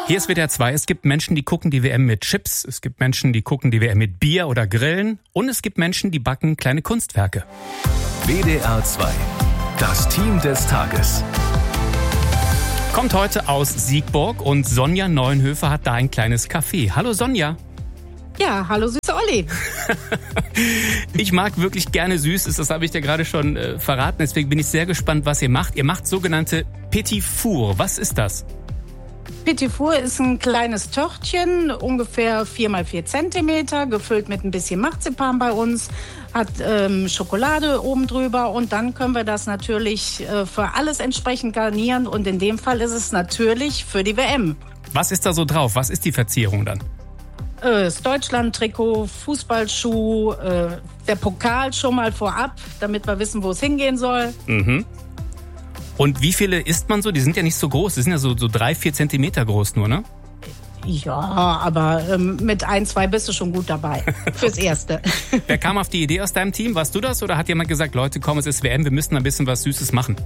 Hier ist WDR 2. Es gibt Menschen, die gucken die WM mit Chips. Es gibt Menschen, die gucken die WM mit Bier oder Grillen. Und es gibt Menschen, die backen kleine Kunstwerke. WDR 2. Das Team des Tages. Kommt heute aus Siegburg und Sonja Neuenhöfer hat da ein kleines Café. Hallo Sonja. Ja, hallo süße Olli. Ich mag wirklich gerne Süßes, das habe ich dir gerade schon verraten. Deswegen bin ich sehr gespannt, was ihr macht. Ihr macht sogenannte Petit Four. Was ist das? Petit Four ist ein kleines Törtchen, ungefähr 4x4 Zentimeter, gefüllt mit ein bisschen Marzipan bei uns, hat Schokolade oben drüber und dann können wir das natürlich für alles entsprechend garnieren und in dem Fall ist es natürlich für die WM. Was ist da so drauf? Was ist die Verzierung dann? Das Deutschland-Trikot, Fußballschuh, der Pokal schon mal vorab, damit wir wissen, wo es hingehen soll. Mhm. Und wie viele isst man so? Die sind ja nicht so groß, die sind ja so 3-4 Zentimeter groß nur, ne? Ja, aber mit 1-2 bist du schon gut dabei, fürs Erste. Wer kam auf die Idee aus deinem Team? Warst du das oder hat jemand gesagt, Leute, komm, es ist WM, wir müssen ein bisschen was Süßes machen?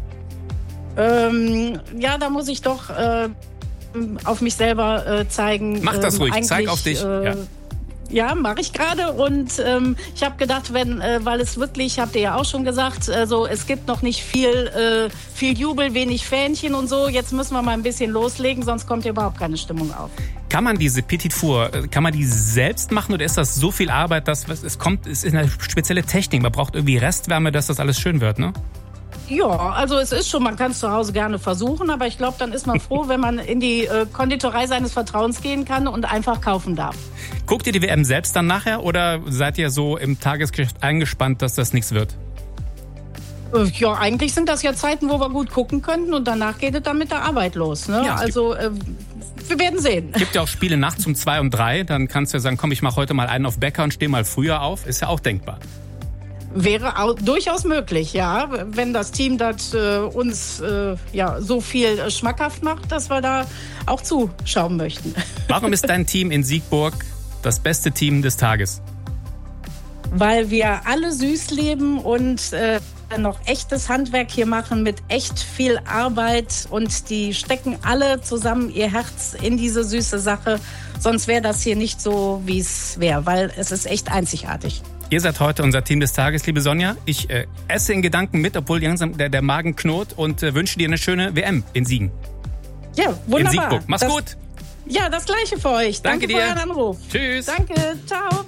Ja, da muss ich doch auf mich selber zeigen. Mach das ruhig, zeig auf dich. Ja, mache ich gerade und ich habe gedacht, weil es wirklich, habt ihr ja auch schon gesagt, also es gibt noch nicht viel Jubel, wenig Fähnchen und so. Jetzt müssen wir mal ein bisschen loslegen, sonst kommt hier überhaupt keine Stimmung auf. Kann man diese Petit Four, kann man die selbst machen oder ist das so viel Arbeit, dass es ist eine spezielle Technik? Man braucht irgendwie Restwärme, dass das alles schön wird, ne? Ja, also es ist schon, man kann es zu Hause gerne versuchen, aber ich glaube, dann ist man froh, wenn man in die Konditorei seines Vertrauens gehen kann und einfach kaufen darf. Guckt ihr die WM selbst dann nachher oder seid ihr so im Tagesgeschäft eingespannt, dass das nichts wird? Ja, eigentlich sind das ja Zeiten, wo wir gut gucken könnten und danach geht es dann mit der Arbeit los. Ne? Ja, also wir werden sehen. Es gibt ja auch Spiele nachts um 2 und 3, dann kannst du ja sagen, komm, ich mache heute mal einen auf Bäcker und stehe mal früher auf. Ist ja auch denkbar. Wäre auch durchaus möglich, ja, wenn das Team das uns so viel schmackhaft macht, dass wir da auch zuschauen möchten. Warum ist dein Team in Siegburg das beste Team des Tages? Weil wir alle süß leben und noch echtes Handwerk hier machen mit echt viel Arbeit und die stecken alle zusammen ihr Herz in diese süße Sache. Sonst wäre das hier nicht so, wie es wäre, weil es ist echt einzigartig. Ihr seid heute unser Team des Tages, liebe Sonja. Ich esse in Gedanken mit, obwohl langsam der Magen knurrt und wünsche dir eine schöne WM in Siegen. Ja, wunderbar. In Siegburg. Mach's gut. Ja, das Gleiche für euch. Danke dir. Für euren Anruf. Tschüss. Danke. Ciao.